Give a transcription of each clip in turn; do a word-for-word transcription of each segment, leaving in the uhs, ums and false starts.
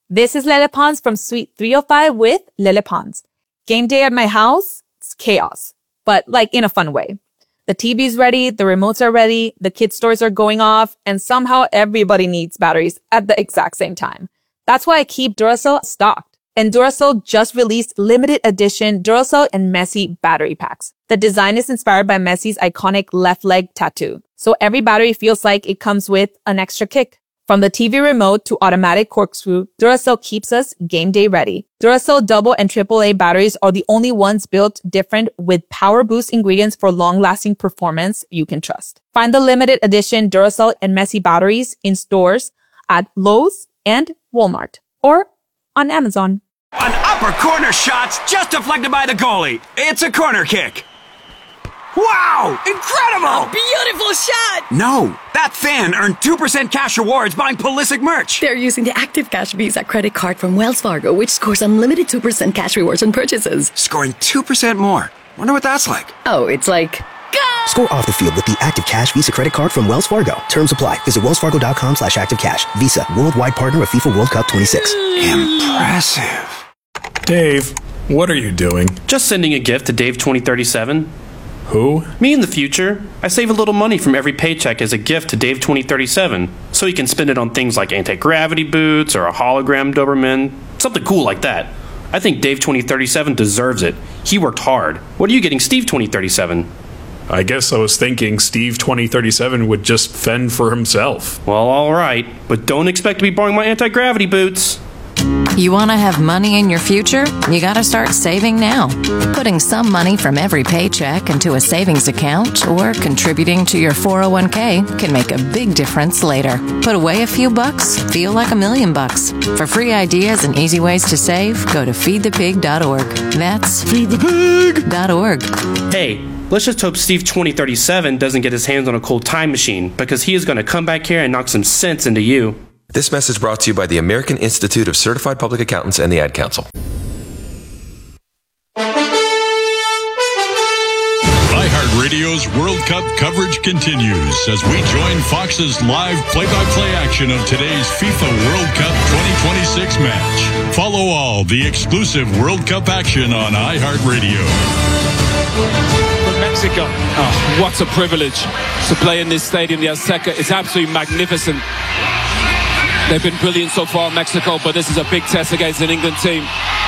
This is Lele Pons from Suite three oh five with Lele Pons. Game day at my house, it's chaos, but like in a fun way. The T V's ready, the remotes are ready, the kids' stores are going off, and somehow everybody needs batteries at the exact same time. That's why I keep Duracell stocked. And Duracell just released limited edition Duracell and Messi battery packs. The design is inspired by Messi's iconic left leg tattoo. So every battery feels like it comes with an extra kick. From the T V remote to automatic corkscrew, Duracell keeps us game day ready. Duracell double and triple A batteries are the only ones built different with power boost ingredients for long-lasting performance you can trust. Find the limited edition Duracell and Messi batteries in stores at Lowe's and Walmart or on Amazon. An upper corner shot's just deflected by the goalie. It's a corner kick. Wow! Incredible! A beautiful shot! No! That fan earned two percent cash rewards buying Pulisic merch. They're using the Active Cash Visa credit card from Wells Fargo, which scores unlimited two percent cash rewards on purchases. Scoring two percent more. Wonder what that's like. Oh, it's like... Go! Score off the field with the Active Cash Visa credit card from Wells Fargo. Terms apply. Visit wellsfargo.com slash activecash. Visa, worldwide partner of FIFA World Cup twenty-six. Impressive. Dave, what are you doing? Just sending a gift to Dave twenty thirty-seven. Who? Me in the future. I save a little money from every paycheck as a gift to Dave twenty thirty-seven, so he can spend it on things like anti-gravity boots or a hologram Doberman, something cool like that. I think Dave twenty thirty-seven deserves it. He worked hard. What are you getting Steve twenty thirty-seven? I guess I was thinking Steve twenty thirty-seven would just fend for himself. Well, alright, but don't expect to be borrowing my anti-gravity boots. You want to have money in your future? You got to start saving now. Putting some money from every paycheck into a savings account or contributing to your four oh one k can make a big difference later. Put away a few bucks, feel like a million bucks. For free ideas and easy ways to save, go to feed the pig dot org. That's feed the pig dot org. Hey, let's just hope Steve twenty thirty-seven doesn't get his hands on a cold time machine, because he is going to come back here and knock some sense into you. This message brought to you by the American Institute of Certified Public Accountants and the Ad Council. iHeartRadio's World Cup coverage continues as we join Fox's live play-by-play action of today's FIFA World Cup twenty twenty-six match. Follow all the exclusive World Cup action on iHeartRadio. From Mexico. Oh, what a privilege to play in this stadium, the Azteca. It's absolutely magnificent. They've been brilliant so far in Mexico, but this is a big test against an England team.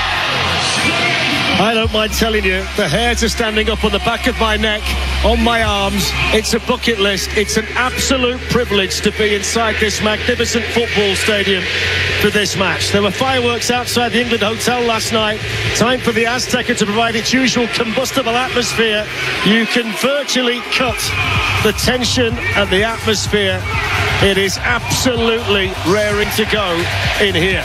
I don't mind telling you, the hairs are standing up on the back of my neck, on my arms. It's a bucket list. It's an absolute privilege to be inside this magnificent football stadium for this match. There were fireworks outside the England Hotel last night. Time for the Azteca to provide its usual combustible atmosphere. You can virtually cut the tension and the atmosphere. It is absolutely raring to go in here.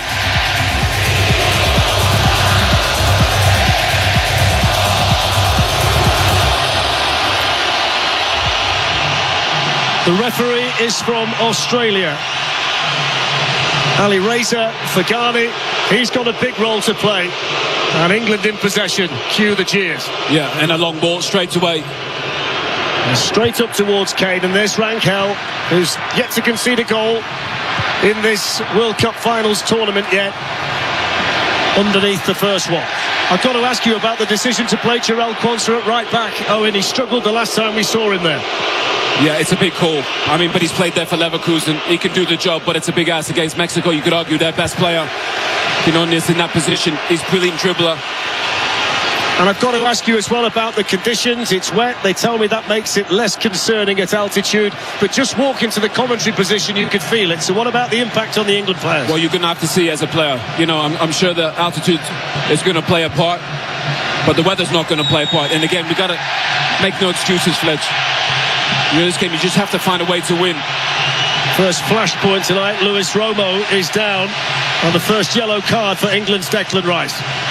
The referee is from Australia. Ali Reza Fagani, he's got a big role to play. And England in possession. Cue the cheers. Yeah, and a long ball straight away. And straight up towards Kane, and there's Rangel, who's yet to concede a goal in this World Cup Finals tournament yet. Underneath the first one. I've got to ask you about the decision to play Jarell Quansah at right back. Oh, and he struggled the last time we saw him there. Yeah, it's a big call. I mean, but he's played there for Leverkusen. He can do the job, but it's a big ask against Mexico. You could argue their best player, Quinones, in that position. He's a brilliant dribbler. And I've got to ask you as well about the conditions. It's wet. They tell me that makes it less concerning at altitude. But just walk into the commentary position, you could feel it. So what about the impact on the England players? Well, you're going to have to see as a player. You know, I'm, I'm sure the altitude is going to play a part. But the weather's not going to play a part. And again, we've got to make no excuses, Fletch. In this game, you just have to find a way to win. First flashpoint tonight, Luis Romo is down on the first yellow card for England's Declan Rice.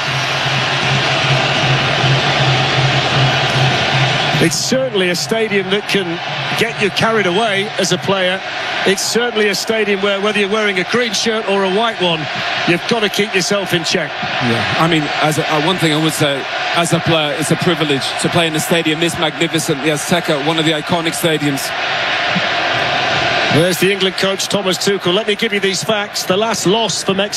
It's certainly a stadium that can get you carried away as a player. It's certainly a stadium where, whether you're wearing a green shirt or a white one, you've got to keep yourself in check. Yeah, I mean, as a, uh, one thing I would say, as a player, it's a privilege to play in a stadium this magnificent, the Azteca, one of the iconic stadiums. There's the England coach, Thomas Tuchel. Let me give you these facts. The last loss for Mexico